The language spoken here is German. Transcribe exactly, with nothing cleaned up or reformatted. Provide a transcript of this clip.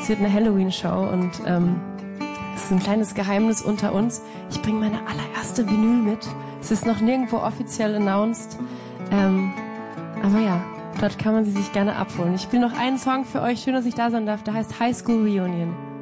passiert eine Halloween-Show und ähm, es ist ein kleines Geheimnis unter uns. Ich bringe meine allererste Vinyl mit. Es ist noch nirgendwo offiziell announced. Ähm, aber ja, dort kann man sie sich gerne abholen. Ich spiele noch einen Song für euch. Schön, dass ich da sein darf. Der heißt High School Reunion.